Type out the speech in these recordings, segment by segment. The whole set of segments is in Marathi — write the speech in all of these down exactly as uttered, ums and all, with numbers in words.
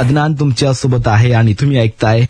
अदनान तुमच्या सोबत आहे आणि तुम्ही ऐकताय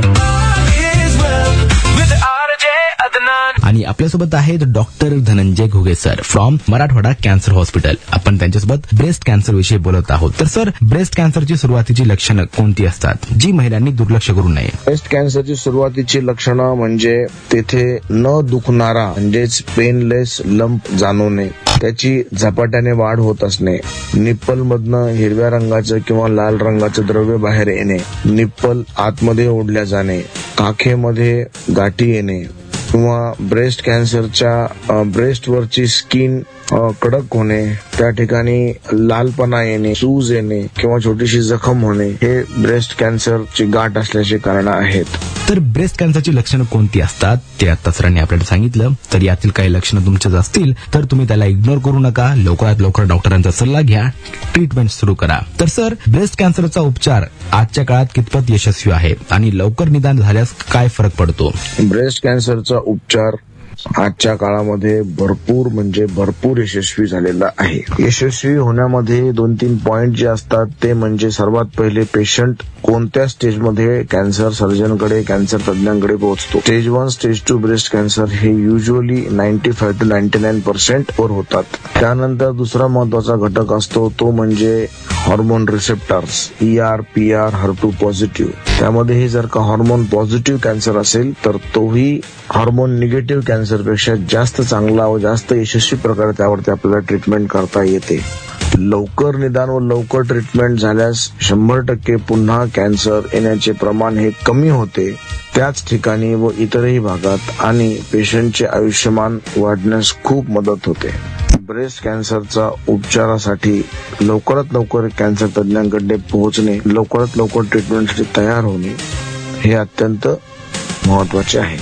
आणि आपल्यासोबत आहेत doctor Dhananjay Ghuge sir from Marathwada cancer hospital. आपण त्यांच्यासोबत ब्रेस्ट कॅन्सर विषयी बोलत आहोत. तर सर, ब्रेस्ट कॅन्सरची सुरुवातीची लक्षणं कोणती असतात जी महिलांनी दुर्लक्ष करू नये? ब्रेस्ट कॅन्सरची सुरुवातीची लक्षणं म्हणजे तेथे न दुखणारा म्हणजेच पेनलेस लंप जाणवणे, त्याची झपाट्याने वाढ होत असणे, निप्पल मधनं हिरव्या रंगाचं किंवा लाल रंगाचं द्रव्य बाहेर येणे, निप्पल आतमध्ये ओढल्या जाणे, काखेमध्ये गाठी येणे किंवा ब्रेस्ट कॅन्सरच्या ब्रेस्टवरची स्किन कडक होणे, त्या ठिकाणी लालपणा येणे, सूज येणे किंवा छोटीशी जखम होणे हे ब्रेस्ट कॅन्सरची गाठ असल्याची कारण आहेत. तर ब्रेस्ट कॅन्सरची लक्षणं कोणती असतात ते आता सरांनी आपल्याला सांगितलं. तर यातील काही लक्षणं तुमच्याच असतील तर तुम्ही त्याला इग्नोर करू नका. लवकरात लवकर डॉक्टरांचा सल्ला घ्या, ट्रीटमेंट सुरू करा. तर सर, ब्रेस्ट कॅन्सरचा उपचार आजच्या काळात कितपत यशस्वी आहे आणि लवकर निदान झाल्यास काय फरक पडतो? ब्रेस्ट कॅन्सरचा उपचार आजच्या काळामध्ये भरपूर म्हणजे भरपूर यशस्वी झालेला आहे. यशस्वी होण्यामध्ये दोन तीन पॉइंट जे असतात ते म्हणजे सर्वात पहिले पेशंट कोणत्या स्टेजमध्ये कॅन्सर सर्जनकडे कॅन्सर तज्ञांकडे पोहोचतो. Stage one stage two breast cancer हे usually ninety five to ninety nine percent वर होतात. त्यानंतर दुसरा महत्वाचा घटक असतो तो म्हणजे hormone receptors E R P R her to positive. त्यामध्ये जर का हॉर्मोन पॉझिटिव्ह कॅन्सर असेल तर तोही हॉर्मोन निगेटिव्ह कॅन्सर पेक्षा जास्त चांगला व जास्त यशस्वी प्रकारे त्यावरती आपल्याला ट्रीटमेंट करता येते. लवकर निदान व लवकर ट्रीटमेंट झाल्यास शंभर टक्के पुन्हा कॅन्सर येण्याचे प्रमाण हे कमी होते. त्याच ठिकाणी व इतरही भागात आणि पेशंटचे आयुष्यमान वाढण्यास खूप मदत होते. ब्रेस्ट कॅन्सरचा उपचारासाठी लवकरात लवकर कॅन्सर तज्ञांकडे पोहोचणे, लवकरात लवकर ट्रीटमेंटसाठी तयार होणे हे अत्यंत महत्वाचे आहे.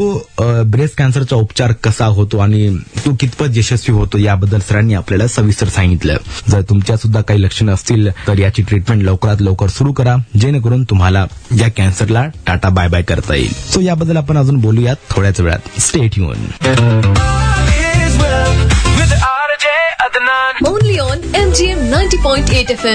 तो ब्रेस्ट कॅन्सरचा उपचार कसा होतो आणि तो कितपत यशस्वी होतो याबद्दल सरांनी आपल्याला सविस्तर सांगितलं. जर तुमच्या सुद्धा काही लक्षणं असतील तर याची ट्रीटमेंट लवकरात लवकर सुरू करा, जेणेकरून तुम्हाला या कॅन्सरला टाटा बाय बाय करता येईल. सो याबद्दल आपण अजून बोलूयात थोड्याच वेळात. Stay tune. Only on M G M ninety point eight F M.